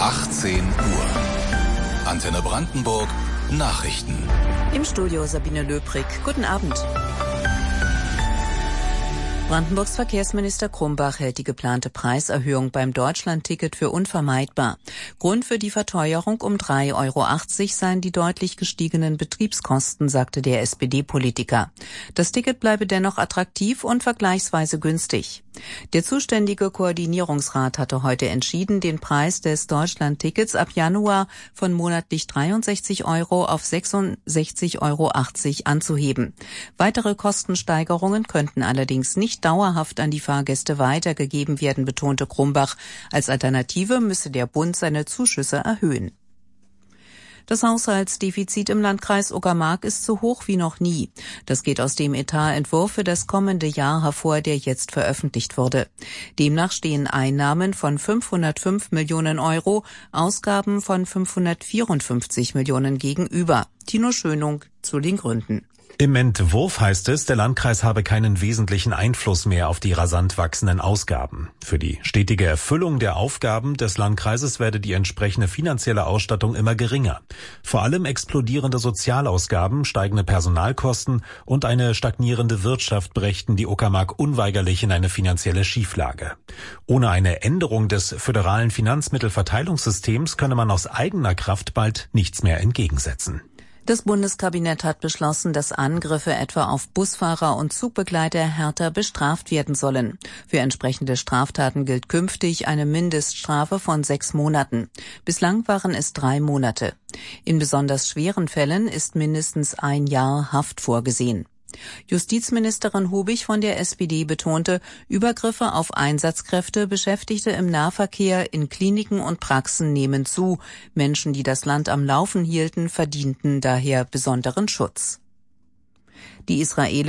18 Uhr. Antenne Brandenburg. Nachrichten. Im Studio Sabine Löbrig. Guten Abend. Brandenburgs Verkehrsminister Krumbach hält die geplante Preiserhöhung beim Deutschlandticket für unvermeidbar. Grund für die Verteuerung um 3,80 € seien die deutlich gestiegenen Betriebskosten, sagte der SPD-Politiker. Das Ticket bleibe dennoch attraktiv und vergleichsweise günstig. Der zuständige Koordinierungsrat hatte heute entschieden, den Preis des Deutschlandtickets ab Januar von monatlich 63 € auf 66,80 € anzuheben. Weitere Kostensteigerungen könnten allerdings nicht dauerhaft an die Fahrgäste weitergegeben werden, betonte Krumbach. Als Alternative müsse der Bund seine Zuschüsse erhöhen. Das Haushaltsdefizit im Landkreis Uckermark ist so hoch wie noch nie. Das geht aus dem Etatentwurf für das kommende Jahr hervor, der jetzt veröffentlicht wurde. Demnach stehen Einnahmen von 505 Millionen €, Ausgaben von 554 Millionen gegenüber. Tino Schönung zu den Gründen. Im Entwurf heißt es, der Landkreis habe keinen wesentlichen Einfluss mehr auf die rasant wachsenden Ausgaben. Für die stetige Erfüllung der Aufgaben des Landkreises werde die entsprechende finanzielle Ausstattung immer geringer. Vor allem explodierende Sozialausgaben, steigende Personalkosten und eine stagnierende Wirtschaft brächten die Uckermark unweigerlich in eine finanzielle Schieflage. Ohne eine Änderung des föderalen Finanzmittelverteilungssystems könne man aus eigener Kraft bald nichts mehr entgegensetzen. Das Bundeskabinett hat beschlossen, dass Angriffe etwa auf Busfahrer und Zugbegleiter härter bestraft werden sollen. Für entsprechende Straftaten gilt künftig eine Mindeststrafe von 6 Monaten. Bislang waren es 3 Monate. In besonders schweren Fällen ist mindestens 1 Jahr Haft vorgesehen. Justizministerin Hubig von der SPD betonte, Übergriffe auf Einsatzkräfte, Beschäftigte im Nahverkehr, in Kliniken und Praxen nehmen zu. Menschen, die das Land am Laufen hielten, verdienten daher besonderen Schutz. Die Israelis